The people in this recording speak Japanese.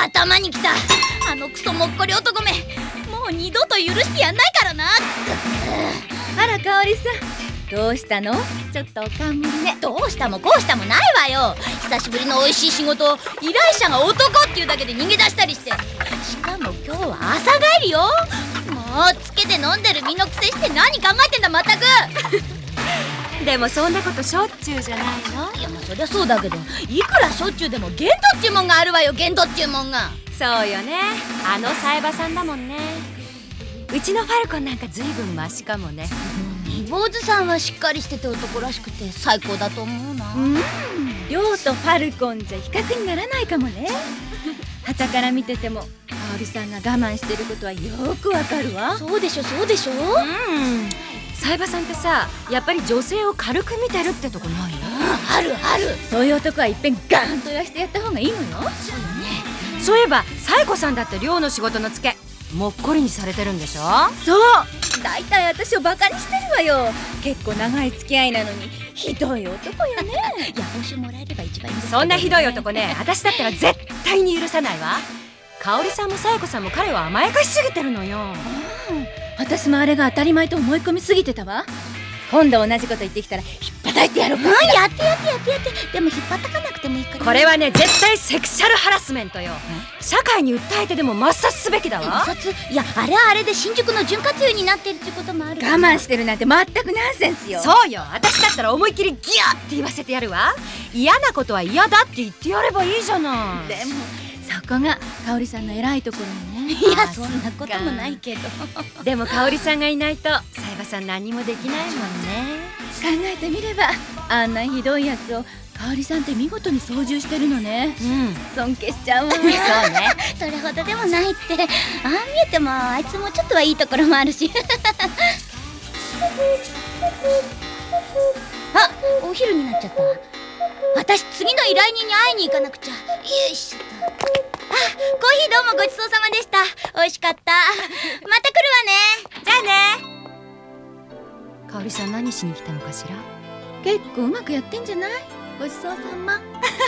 頭にきた。あのクソもっこり男め、もう二度と許してやんないからな。 あら香織さん、どうしたの？ちょっとおかんむりね。 どうしたもこうしたもないわよ。久しぶりの美味しい仕事を依頼者が男っていうだけで逃げ出したりして、しかも今日は朝帰りよ。もうつけて飲んでる身のくせして何考えてんだまったく。 でもそんなことしょっちゅうじゃないの？ いやまあそりゃそうだけど、いくらしょっちゅうでも限度っちゅうもんがあるわよ。限度っちゅうもんが。 そうよね、あのサイバさんだもんね。うちのファルコンなんかずいぶんマシかもね。 坊主さんはしっかりしてて男らしくて最高だと思うな。 亮とファルコンじゃ比較にならないかもね。傍から見てても香織さんが我慢してることはよくわかるわ。 そうでしょそうでしょ。 サイバさんってさ、やっぱり女性を軽く見てるってとこないの？ あるある。 そういう男はいっぺんガーンと言わしてやった方がいいのよ。 そうよね。 そういえばサイコさんだって寮の仕事のツケもっこりにされてるんでしょ？ そう、だいたい私をバカにしてるわよ。結構長い付き合いなのにひどい男よね。 いや報酬もらえれば一番いいんですけどね。 そんなひどい男ね、私だったら絶対に許さないわ。香織さんもサイコさんも彼を甘やかしすぎてるのよ。 私もあれが当たり前と思い込みすぎてたわ。今度同じこと言ってきたらひっぱたいてやろうかしら。 やってやってやってやって。でも引っ張ったかなくてもいいから。 これはね、絶対セクシャルハラスメントよ。社会に訴えてでも抹殺すべきだわ。 摩擦？いやあれはあれで新宿の潤滑油になってるってこともあるから。 我慢してるなんて全くナンセンスよ。 そうよ、私だったら思いっきりギャーって言わせてやるわ。嫌なことは嫌だって言ってやればいいじゃない。 でもそこが香織さんの偉いところよね。 いやそんなこともないけど。 でも香織さんがいないとサイバさん何もできないもんね。 考えてみればあんなひどいやつを香織さんって見事に操縦してるのね。尊敬しちゃうわ。 そうね。 それほどでもないって。ああ見えてもあいつもちょっとはいいところもあるし。あ、お昼になっちゃったわ。私次の依頼人に会いに行かなくちゃ。よいしょっと。あ、コーヒーどうもごちそうさまでした。美味しかった。また来るわね。 じゃあね。香織さん何しに来たのかしら？ 結構うまくやってんじゃない？ごちそうさま。